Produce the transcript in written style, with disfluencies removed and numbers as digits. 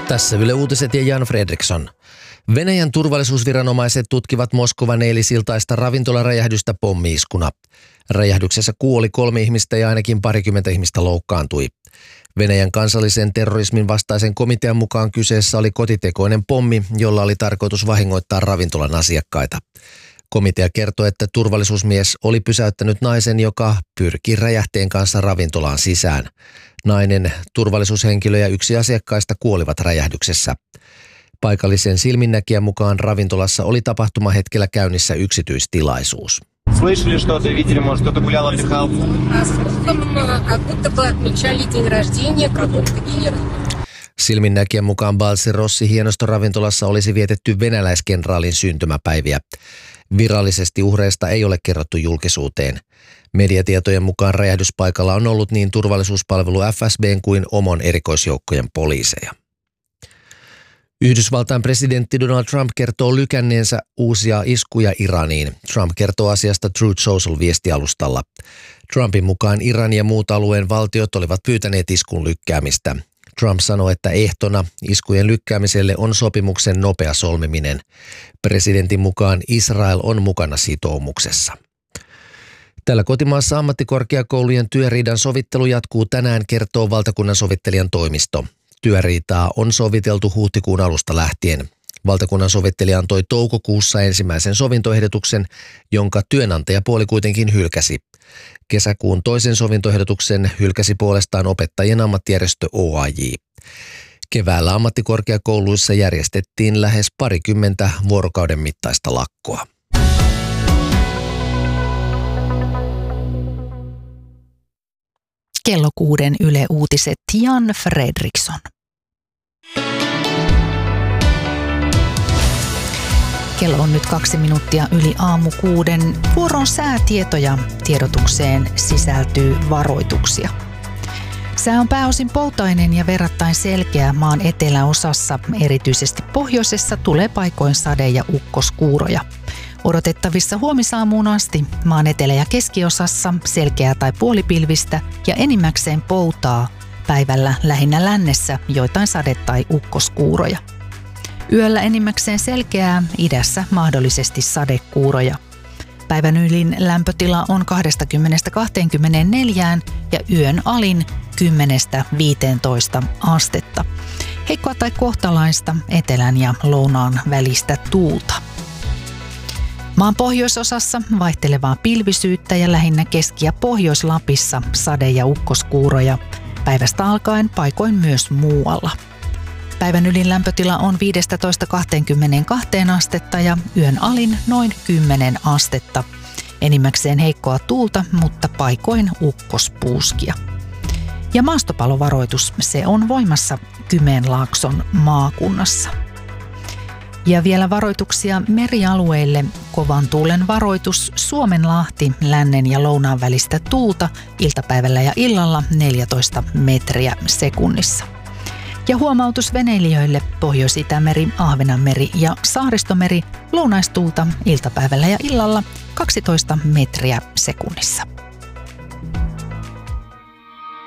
Tässä Yle Uutiset ja Jan Fredriksson. Venäjän turvallisuusviranomaiset tutkivat Moskovan eilisiltaista ravintolaräjähdystä pommi-iskuna. Räjähdyksessä kuoli 3 ihmistä ja ainakin 20 ihmistä loukkaantui. Venäjän kansallisen terrorismin vastaisen komitean mukaan kyseessä oli kotitekoinen pommi, jolla oli tarkoitus vahingoittaa ravintolan asiakkaita. Komitea kertoi, että turvallisuusmies oli pysäyttänyt naisen, joka pyrki räjähteen kanssa ravintolaan sisään. Nainen, turvallisuushenkilö ja 1 asiakkaista kuolivat räjähdyksessä. Paikallisen silminnäkijän mukaan ravintolassa oli tapahtumahetkellä käynnissä yksityistilaisuus. Silminnäkijän mukaan Balzerossi -hienostoravintolassa olisi vietetty venäläiskenraalin syntymäpäiviä. Virallisesti uhreista ei ole kerrottu julkisuuteen. Mediatietojen mukaan räjähdyspaikalla on ollut niin turvallisuuspalvelu FSB:n kuin OMON erikoisjoukkojen poliiseja. Yhdysvaltain presidentti Donald Trump kertoo lykänneensä uusia iskuja Iraniin. Trump kertoo asiasta Truth Social-viestialustalla. Trumpin mukaan Iran ja muut alueen valtiot olivat pyytäneet iskun lykkäämistä. Trump sanoi, että ehtona iskujen lykkäämiselle on sopimuksen nopea solmiminen. Presidentin mukaan Israel on mukana sitoumuksessa. Tällä kotimaassa ammattikorkeakoulujen työriidan sovittelu jatkuu tänään, kertoo valtakunnan sovittelijan toimisto. Työriitaa on soviteltu huhtikuun alusta lähtien. Valtakunnan sovittelija antoi toukokuussa ensimmäisen sovintoehdotuksen, jonka työnantajapuoli kuitenkin hylkäsi. Kesäkuun toisen sovintoehdotuksen hylkäsi puolestaan opettajien ammattijärjestö OAJ. Keväällä ammattikorkeakouluissa järjestettiin lähes 20 vuorokauden mittaista lakkoa. Kello 6 Yle Uutiset, Jan Fredriksson. Kello on nyt 2 minuuttia yli aamu 6. Vuoron säätietoja. Tiedotukseen sisältyy varoituksia. Sää on pääosin poutainen ja verrattain selkeä maan eteläosassa. Erityisesti pohjoisessa tulee paikoin sade- ja ukkoskuuroja. Odotettavissa huomisaamuun asti maan etelä- ja keskiosassa selkeää tai puolipilvistä ja enimmäkseen poutaa. Päivällä lähinnä lännessä joitain sade- tai ukkoskuuroja. Yöllä enimmäkseen selkeää, idässä mahdollisesti sadekuuroja. Päivän ylin lämpötila on 20–24 ja yön alin 10–15 astetta. Heikkoa tai kohtalaista etelän ja lounaan välistä tuulta. Maan pohjoisosassa vaihtelevaa pilvisyyttä ja lähinnä Keski- ja Pohjois-Lapissa sade- ja ukkoskuuroja. Päivästä alkaen paikoin myös muualla. Päivän ylin lämpötila on 15–22 astetta ja yön alin noin 10 astetta. Enimmäkseen heikkoa tuulta, mutta paikoin ukkospuuskia. Ja maastopalovaroitus, se on voimassa Kymenlaakson maakunnassa. Ja vielä varoituksia merialueille. Kovan tuulen varoitus Suomenlahti, lännen ja lounaan välistä tuulta iltapäivällä ja illalla 14 metriä sekunnissa. Ja huomautus veneilijöille Pohjois-Itämeri, Ahvenanmeri ja Saaristomeri, lounaistuulta iltapäivällä ja illalla 12 metriä sekunnissa.